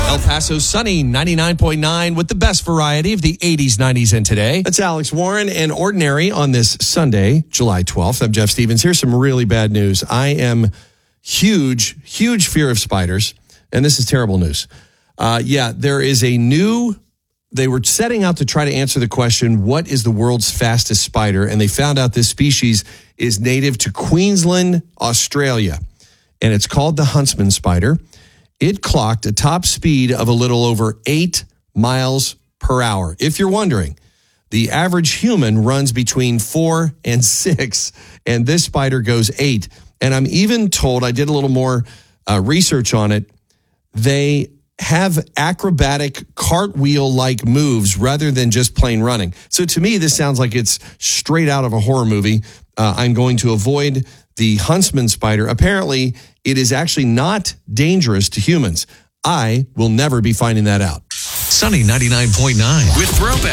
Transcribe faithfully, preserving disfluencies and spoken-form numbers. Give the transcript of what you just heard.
El Paso sunny, ninety-nine point nine with the best variety of the eighties, nineties, and today. That's Alex Warren and Ordinary on this Sunday, July twelfth. I'm Jeff Stevens. Here's some really bad news. I am huge, huge fear of spiders, and this is terrible news. Uh, yeah, there is a new... They were setting out to try to answer the question, what is the world's fastest spider? And they found out this species is native to Queensland, Australia. And it's called the huntsman spider. It clocked a top speed of a little over eight miles per hour. If you're wondering, the average human runs between four and six, and this spider goes eight. And I'm even told, I did a little more uh, research on it, they have acrobatic cartwheel-like moves rather than just plain running. So to me, this sounds like it's straight out of a horror movie. Uh, I'm going to avoid the huntsman spider. Apparently, it is actually not dangerous to humans. I will never be finding that out. Sunny ninety-nine point nine with Throwback.